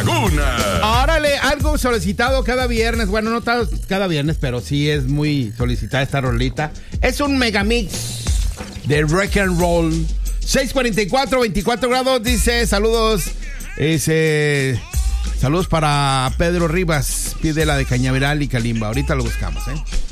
Laguna. Órale, algo solicitado cada viernes. Bueno, no cada viernes, pero sí es muy solicitada esta rolita. Es un megamix de rock and roll. 6:44, 24 grados. Dice, saludos. Saludos para Pedro Rivas. Pide la de Cañaveral y Kalimba. Ahorita lo buscamos,